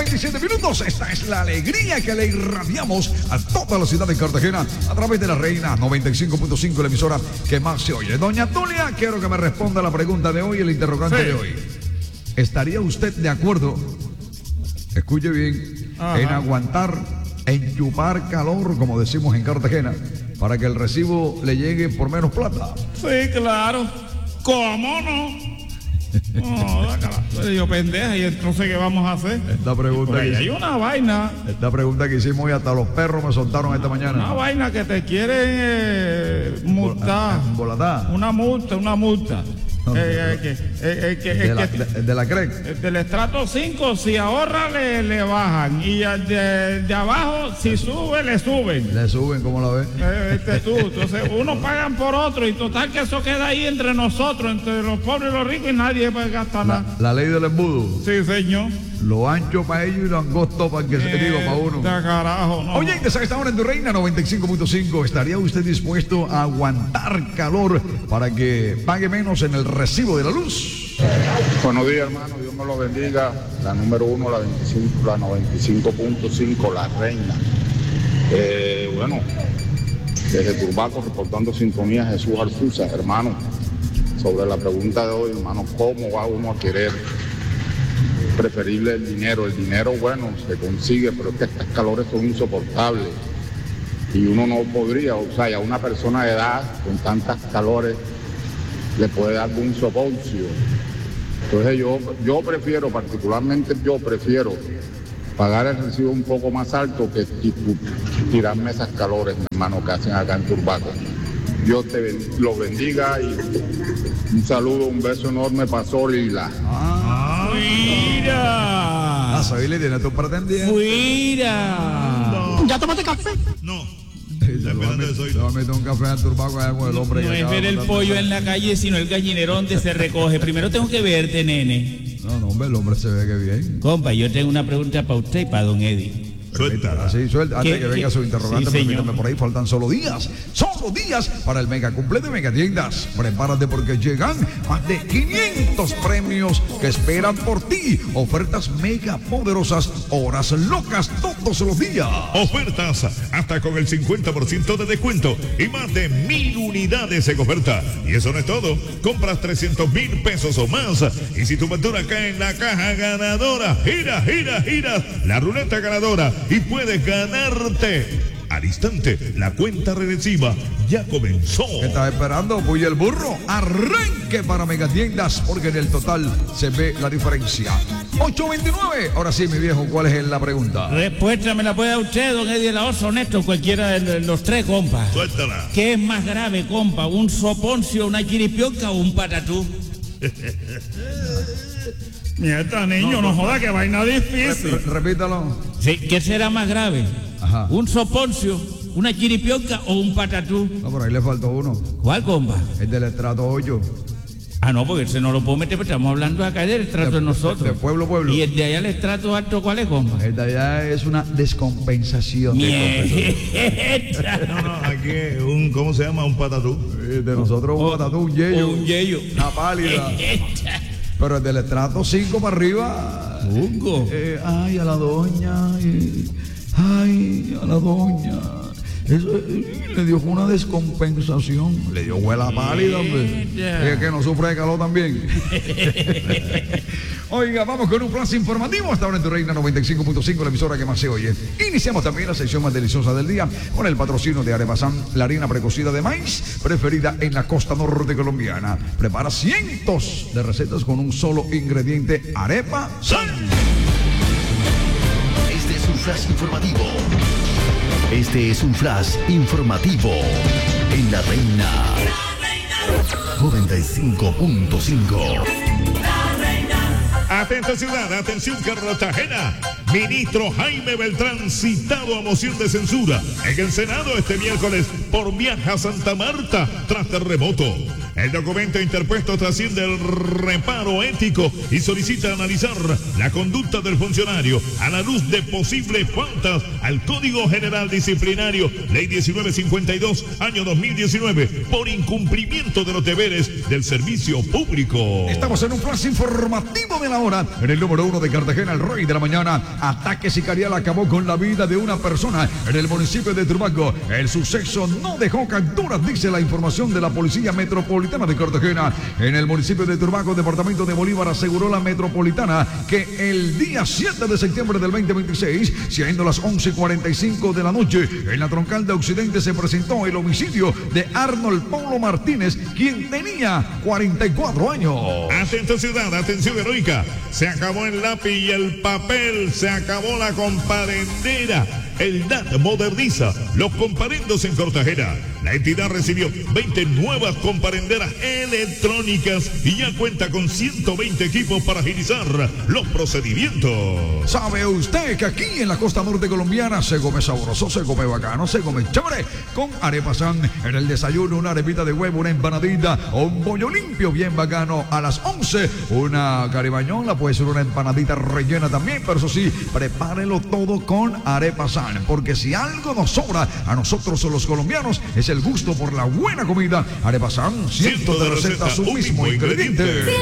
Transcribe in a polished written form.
27 minutos. Esta es la alegría que le irradiamos a toda la ciudad de Cartagena a través de la Reina 95.5, la emisora que más se oye. Doña Tulia, quiero que me responda la pregunta de hoy, el interrogante de hoy. ¿Estaría usted de acuerdo, escuche bien, en aguantar, en chupar calor, como decimos en Cartagena, para que el recibo le llegue por menos plata? Sí, claro. ¿Cómo no? No, yo pendeja, y entonces ¿qué vamos a hacer? Esta pregunta hay una vaina. Esta pregunta que hicimos hoy, hasta los perros me soltaron esta mañana. Una vaina que te quieren multar. Una multa. De la CREC. Del estrato 5, si ahorra le bajan. Y de abajo, si sube, le suben. Le suben, ¿cómo la ves? Entonces, unos pagan por otro. Y total que eso queda ahí entre nosotros, entre los pobres y los ricos, y nadie gasta nada. La ley del embudo. Sí, señor. Lo ancho para ellos y lo angosto para el que se digo para uno. Carajo, no. Oye, a esta hora en tu Reina 95.5, ¿estaría usted dispuesto a aguantar calor para que pague menos en el recibo de la luz? Buenos días, hermano, Dios me lo bendiga. La número 1, la 95.5, la Reina. Bueno, desde Turbaco reportando sintonía, Jesús Alfusa, hermano, sobre la pregunta de hoy, hermano, ¿cómo va uno a querer? Preferible el dinero. El dinero, bueno, se consigue, pero es que estos calores son insoportables y uno no podría, o sea, a una persona de edad con tantas calores le puede dar un soponcio. Entonces yo prefiero, particularmente yo prefiero pagar el recibo un poco más alto que tirarme esas calores, mi hermano, que hacen acá en Turbaco. Dios lo bendiga y un saludo, un beso enorme para Sol y la. ¡Mira! Sabile tiene tu pretendiente. ¡Mira! No. ¿Ya tomaste café? No. Le voy a meter un café al Turbaco allá con el hombre. No es ver el pollo en la calle, sino el gallinero donde se recoge. Primero tengo que verte, nene. No, hombre, el hombre se ve que bien. Compa, yo tengo una pregunta para usted y para don Eddie. Suéltala. Sí, suelta. Antes que venga su interrogante, sí, permítame, por ahí faltan solo días para el mega cumple de Megatiendas. Prepárate porque llegan más de 500 premios que esperan por ti. Ofertas mega poderosas, horas locas todos los días. Ofertas hasta con el 50% de descuento y más de 1,000 unidades en oferta. Y eso no es todo. Compras 300,000 pesos o más. Y si tu factura cae en la caja ganadora, gira la ruleta ganadora y puedes ganarte al instante. La cuenta regresiva ya comenzó. ¿Qué estás esperando? Puy el burro. Arranque para Megatiendas, porque en el total se ve la diferencia. 829. Ahora sí, mi viejo, ¿cuál es la pregunta? Respuesta me la puede dar usted, don Eddie la Oso, honesto, cualquiera de los tres, compa. Suéltala. ¿Qué es más grave, compa? ¿Un soponcio, una chiripionca o un patatú? Mierda, niño, no joda, que vaina difícil. Repítalo. Sí, ¿qué será más grave? Ajá. ¿Un soponcio, una chiripionca o un patatú? No, por ahí le faltó uno. ¿Cuál, compa? El del estrato 8. Ah, no, porque ese no lo puedo meter, porque estamos hablando acá del estrato de nosotros. De pueblo. ¿Y el de allá el estrato alto cuál es, compa? El de allá es una descompensación. No, aquí ¿cómo se llama? Un patatú. De nosotros un patatú, un yeyo. Un yeyo. Una pálida. Pero el del estrato 5 para arriba. Hugo. Ay, a la doña. Ay, a la doña. Eso le dio una descompensación. Le dio huela pálida, hombre. Es que no sufre de calor también. Oiga, vamos con un flash informativo. Hasta ahora en tu Reina 95.5, la emisora que más se oye. Iniciamos también la sección más deliciosa del día con el patrocinio de Arepasán, la harina precocida de maíz preferida en la costa norte colombiana. Prepara cientos de recetas con un solo ingrediente: Arepasán. Este es un flash informativo. Este es un flash informativo en La Reina 95.5. Atenta ciudad, atención Cartagena. Ministro Jaime Beltrán citado a moción de censura en el Senado este miércoles por viaje a Santa Marta tras terremoto. El documento interpuesto trasciende el reparo ético y solicita analizar la conducta del funcionario a la luz de posibles faltas al Código General Disciplinario, Ley 1952, año 2019, por incumplimiento de los deberes del servicio público. Estamos en un flash informativo de la hora. En el número 1 de Cartagena, el rey de la mañana. Ataque sicarial acabó con la vida de una persona en el municipio de Turbaco. El suceso no dejó capturas, dice la información de la Policía Metropolitana de Cartagena. En el municipio de Turbaco, departamento de Bolívar, aseguró la Metropolitana que el día 7 de septiembre del 2026, siendo las 11:45 de la noche, en la troncal de Occidente se presentó el homicidio de Arnold Paulo Martínez, quien tenía 44 años. Atento ciudad, atención heroica. Se acabó el lápiz y el papel, se acabó la comparendera. El DAT moderniza los comparendos en Cartagena. La entidad recibió 20 nuevas comparenderas electrónicas y ya cuenta con 120 equipos para agilizar los procedimientos. ¿Sabe usted que aquí en la costa norte colombiana se come sabroso, se come bacano, se come chévere? Con Arepa San, en el desayuno una arepita de huevo, una empanadita o un pollo limpio bien bacano a las 11. Una caribañola, puede ser una empanadita rellena también, pero eso sí, prepárelo todo con Arepa San. Porque si algo nos sobra a nosotros los colombianos es el gusto por la buena comida. Arepa San, cientos de recetas, un mismo ingrediente.